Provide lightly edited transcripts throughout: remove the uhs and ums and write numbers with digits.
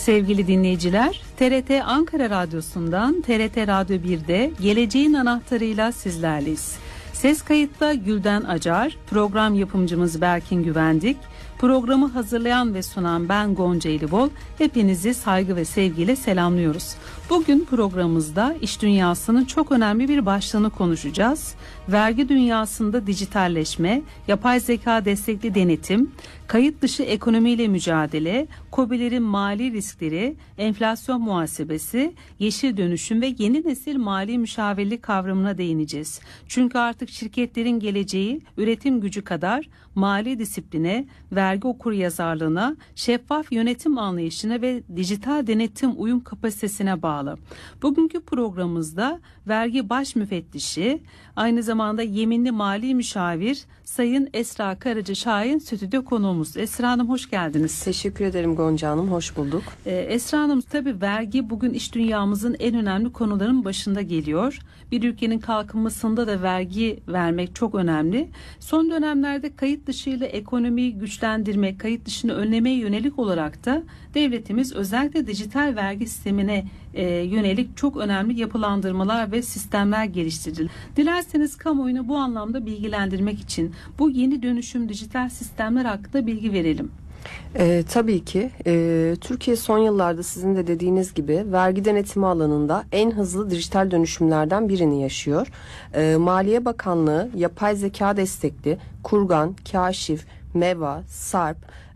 Sevgili dinleyiciler, TRT Ankara Radyosu'ndan TRT Radyo 1'de Geleceğin Anahtarı'yla sizlerleyiz. Ses kayıtta Gülden Acar, program yapımcımız Berkin Güvendik, programı hazırlayan ve sunan ben Gonca Elibol, hepinizi saygı ve sevgiyle selamlıyoruz. Bugün programımızda iş dünyasının çok önemli bir başlığını konuşacağız. Vergi dünyasında dijitalleşme, yapay zeka destekli denetim, kayıt dışı ekonomiyle mücadele, KOBİ'lerin mali riskleri, enflasyon muhasebesi, yeşil dönüşüm ve yeni nesil mali müşavirlik kavramına değineceğiz. Çünkü artık şirketlerin geleceği üretim gücü kadar mali disipline, vergi okuryazarlığına, şeffaf yönetim anlayışına ve dijital denetim uyum kapasitesine bağlı. Bugünkü programımızda vergi baş müfettişi, aynı zamanda yeminli mali müşavir Sayın Esra Karaca Şahin stüdyo konuğumuz. Esra Hanım hoş geldiniz. Teşekkür ederim Gonca Hanım, hoş bulduk. Esra Hanım, tabii vergi bugün iş dünyamızın en önemli konuların başında geliyor. Bir ülkenin kalkınmasında da vergi vermek çok önemli. Son dönemlerde kayıt dışıyla ekonomiyi güçlendirmek, kayıt dışını önlemeye yönelik olarak da devletimiz özellikle dijital vergi sistemine yönelik çok önemli yapılandırmalar ve sistemler geliştirdi. Dilerseniz kamuoyunu bu anlamda bilgilendirmek için bu yeni dönüşüm dijital sistemler hakkında bilgi verelim. Tabii ki Türkiye son yıllarda sizin de dediğiniz gibi vergi denetimi alanında en hızlı dijital dönüşümlerden birini yaşıyor. Maliye Bakanlığı yapay zeka destekli Kurgan, Kaşif, MEVA, SARP,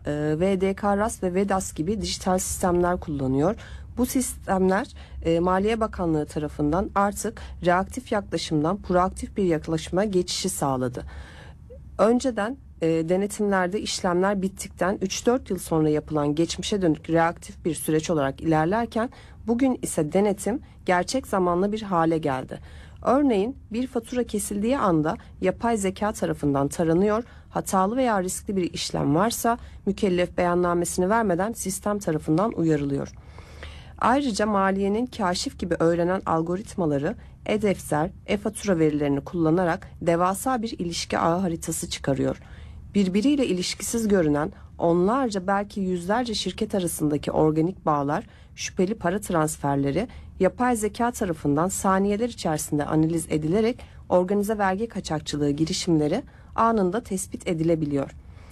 VDK-RAS ve VEDAS gibi dijital sistemler kullanıyor. Bu sistemler Maliye Bakanlığı tarafından artık reaktif yaklaşımdan proaktif bir yaklaşıma geçişi sağladı. Önceden denetimlerde işlemler bittikten 3-4 yıl sonra yapılan geçmişe dönük reaktif bir süreç olarak ilerlerken bugün ise denetim gerçek zamanlı bir hale geldi. Örneğin bir fatura kesildiği anda yapay zeka tarafından taranıyor, hatalı veya riskli bir işlem varsa mükellef beyannamesini vermeden sistem tarafından uyarılıyor. Ayrıca maliyenin kaşif gibi öğrenen algoritmaları e-defter, e-fatura verilerini kullanarak devasa bir ilişki ağı haritası çıkarıyor. Birbiriyle ilişkisiz görünen onlarca belki yüzlerce şirket arasındaki organik bağlar, şüpheli para transferleri yapay zeka tarafından saniyeler içerisinde analiz edilerek organize vergi kaçakçılığı girişimleri anında tespit edilebiliyor.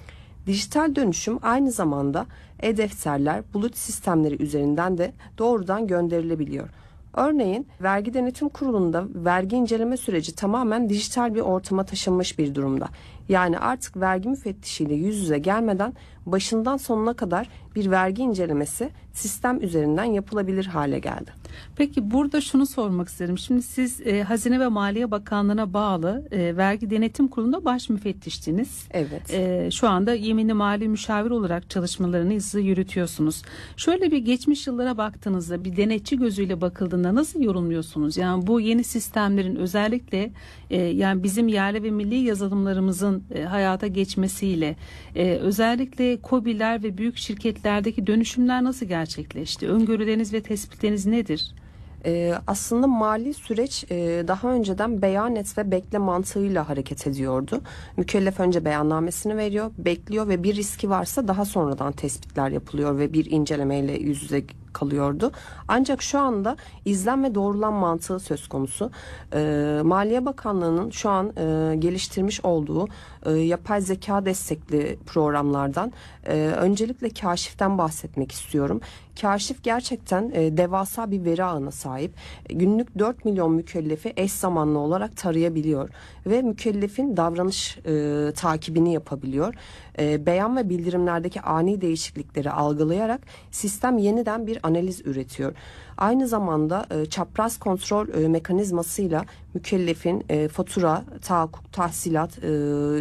Dijital dönüşüm aynı zamanda e-defterler, bulut sistemleri üzerinden de doğrudan gönderilebiliyor. Örneğin Vergi Denetim Kurulu'nda vergi inceleme süreci tamamen dijital bir ortama taşınmış bir durumda. Yani artık vergi müfettişiyle yüz yüze gelmeden başından sonuna kadar bir vergi incelemesi sistem üzerinden yapılabilir hale geldi. Peki burada şunu sormak isterim. Şimdi siz Hazine ve Maliye Bakanlığı'na bağlı Vergi Denetim Kurulu'nda baş müfettiştiniz. Evet. Şu anda yeminli mali müşavir olarak çalışmalarınızı yürütüyorsunuz. Şöyle bir geçmiş yıllara baktığınızda bir denetçi gözüyle bakıldığında nasıl yorumluyorsunuz? Yani bu yeni sistemlerin özellikle yani bizim yerli ve milli yazılımlarımızın hayata geçmesiyle özellikle KOBİ'ler ve büyük şirketlerdeki dönüşümler nasıl gerçekleşti? Öngörüleriniz ve tespitleriniz nedir? Aslında mali süreç daha önceden beyan et ve bekle mantığıyla hareket ediyordu. Mükellef önce beyannamesini veriyor, bekliyor ve bir riski varsa daha sonradan tespitler yapılıyor ve bir incelemeyle yüz yüze kalıyordu. Ancak şu anda izlen ve doğrulan mantığı söz konusu. Maliye Bakanlığı'nın şu an geliştirmiş olduğu yapay zeka destekli programlardan öncelikle Kaşif'ten bahsetmek istiyorum. Kaşif gerçekten devasa bir veri ağına sahip. Günlük 4 milyon mükellefi eş zamanlı olarak tarayabiliyor ve mükellefin davranış takibini yapabiliyor. Beyan ve bildirimlerdeki ani değişiklikleri algılayarak sistem yeniden bir analiz üretiyor. Aynı zamanda çapraz kontrol mekanizmasıyla mükellefin fatura, tahakkuk, tahsilat